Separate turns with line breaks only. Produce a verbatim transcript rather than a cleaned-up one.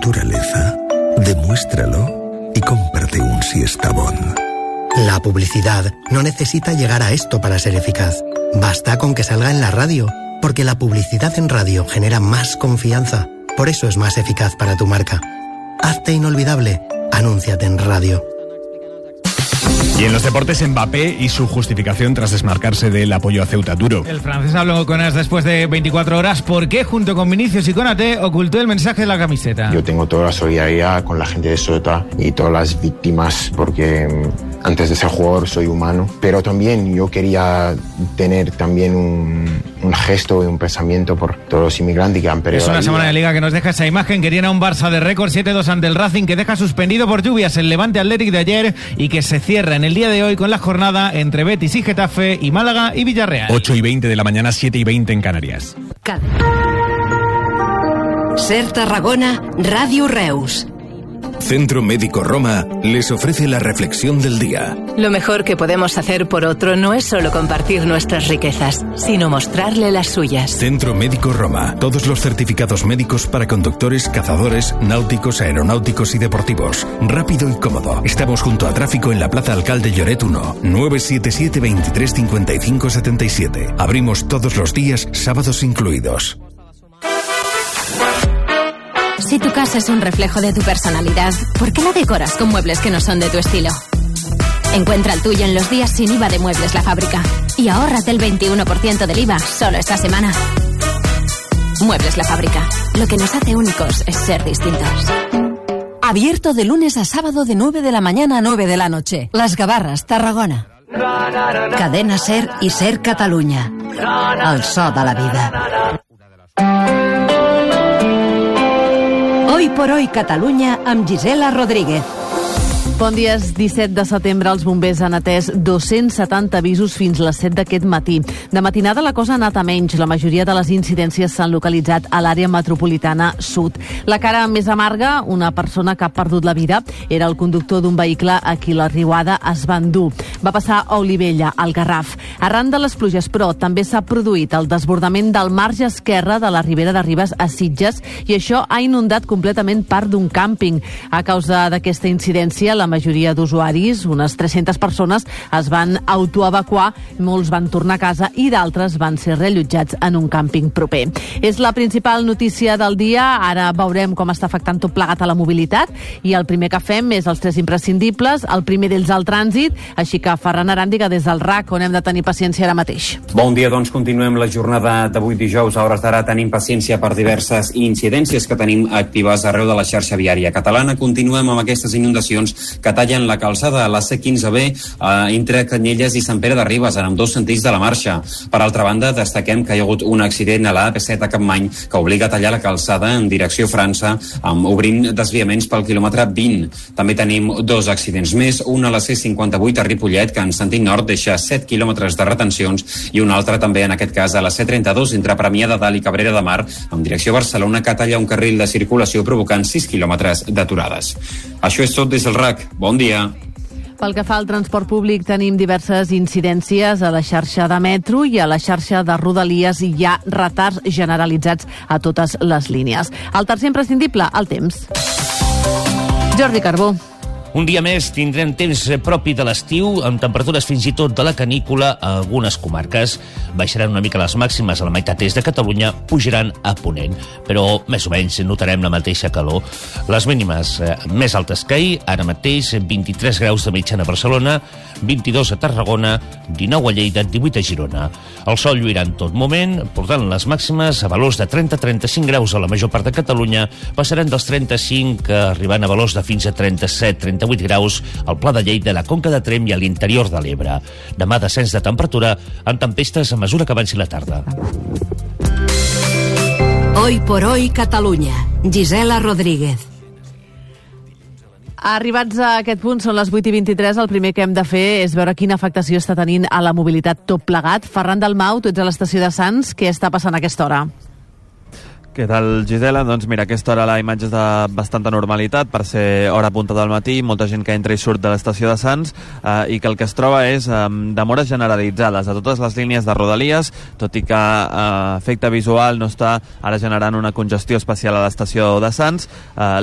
naturaleza? Demuéstralo y cómprate un Siestabón.
La publicidad no necesita llegar a esto para ser eficaz. Basta con que salga en la radio, porque la publicidad en radio genera más confianza. Por eso es más eficaz para tu marca. Hazte inolvidable. Anúnciate en radio.
Y en los deportes, Mbappé y su justificación tras desmarcarse del apoyo a Ceuta duro.
El francés habló con As después de veinticuatro horas porque junto con Vinicius y Konaté ocultó el mensaje de la camiseta.
Yo tengo toda la solidaridad con la gente de Ceuta y todas las víctimas porque antes de ser jugador soy humano, pero también yo quería tener también un, un gesto y un pensamiento por todos los inmigrantes que han perdido.
Es una
la
semana
vida.
de liga que nos deja esa imagen. Querían a un Barça de récord siete dos ante el Racing, que deja suspendido por lluvias el Levante Athletic de ayer y que se cierra en el día de hoy con la jornada entre Betis y Getafe y Málaga y Villarreal.
ocho y veinte de la mañana, siete y veinte en Canarias.
Ser Tarragona, Radio Reus.
Centro Médico Roma les ofrece la reflexión del día.
Lo mejor que podemos hacer por otro no es solo compartir nuestras riquezas, sino mostrarle las suyas.
Centro Médico Roma. Todos los certificados médicos para conductores, cazadores, náuticos, aeronáuticos y deportivos. Rápido y cómodo. Estamos junto a tráfico en la Plaza Alcalde Lloret uno. nueve siete siete, veintitrés cincuenta y cinco setenta y siete. Abrimos todos los días, sábados incluidos.
Si tu casa es un reflejo de tu personalidad, ¿por qué la decoras con muebles que no son de tu estilo? Encuentra el tuyo en los días sin I V A de Muebles La Fábrica y ahórrate el veintiuno por ciento del I V A solo esta semana. Muebles La Fábrica. Lo que nos hace únicos es ser distintos.
Abierto de lunes a sábado de nueve de la mañana a nueve de la noche. Las Gavarras, Tarragona. Cadena Ser i Ser Catalunya. El so de la vida. Hoy por hoy Catalunya amb Gisela Rodríguez.
Bon dia, és disset de setembre. Els bombers han atès dos-cents setanta avisos fins les set d'aquest matí. De matinada la cosa ha anat a menys. La majoria de les incidències s'han localitzat a l'àrea metropolitana sud. La cara més amarga, una persona que ha perdut la vida, era el conductor d'un vehicle a qui la riuada es va endur. Va passar a Olivella, al Garraf. Arran de les pluges, però, també s'ha produït el desbordament del marge esquerre de la Ribera de Ribes a Sitges i això ha inundat completament part d'un càmping. A causa d'aquesta incidència, la majoria d'usuaris, unes tres-centes persones, es van autoevacuar, molts van tornar a casa i d'altres van ser reallotjats en un càmping proper. És la principal notícia del dia. Ara veurem com està afectant tot plegat a la mobilitat i el primer que fem és els tres imprescindibles, el primer d'ells el trànsit, així que Ferran Aràndiga des del R A C, on hem de tenir paciència ara mateix.
Bon dia, doncs continuem la jornada d'avui dijous. A hores d'ara tenim paciència per diverses incidències que tenim actives arreu de la xarxa viària catalana. Continuem amb aquestes inundacions que tallen la calçada a la C quinze B eh, entre Canyelles i Sant Pere de Ribes, en ambdós sentits de la marxa. Per altra banda, destaquem que hi ha hagut un accident a la A P set a Capmany que obliga a tallar la calçada en direcció França, amb, obrint desviaments pel quilòmetre vint. També tenim dos accidents més, un a la C cinquanta-vuit a Ripollet, que en sentit nord deixa set quilòmetres de retencions, i un altre també, en aquest cas, a la C trenta-dos entre Premià de Dalt i Cabrera de Mar, en direcció Barcelona, que talla un carril de circulació provocant sis quilòmetres d'aturades. Això és tot des del R A C. Bon dia.
Pel que fa al transport públic, tenim diverses incidències a la xarxa de metro i a la xarxa de Rodalies i hi ha retards generalitzats a totes les línies. El tercer imprescindible, el temps. Jordi Carbó.
Un dia més tindrem temps propi de l'estiu, amb temperatures fins i tot de la canícula a algunes comarques. Baixaran una mica les màximes a la meitat est de Catalunya, pujaran a Ponent, però més o menys notarem la mateixa calor. Les mínimes eh, més altes que ahir, ara mateix vint-i-tres graus de mitjana a Barcelona, vint-i-dos a Tarragona, dinou a Lleida, divuit a Girona. El sol lluirà en tot moment, portant les màximes a valors de trenta a trenta-cinc graus a la major part de Catalunya, passaran dels trenta-cinc arribant a valors de fins a trenta-set a trenta-vuit graus al Pla de Lleida, la Conca de Tremp i a l'interior de l'Ebre. Demà descens de temperatura amb tempestes a mesura que avanci la tarda.
Hoy por hoy Catalunya. Gisela Rodríguez.
Arribats a aquest punt, són les vuit i vint-i-tres, el primer que hem de fer és veure quina afectació està tenint a la mobilitat tot plegat. Ferran Dalmau, tu ets a l'estació de Sants, què està passant a aquesta hora?
Què tal, Gisela? Doncs mira, a aquesta hora la imatge és de bastanta normalitat per ser hora punta del matí, molta gent que entra i surt de l'estació de Sants eh, i que el que es troba és eh, demores generalitzades a totes les línies de Rodalies, tot i que eh, efecte visual no està ara generant una congestió especial a l'estació de Sants. Eh,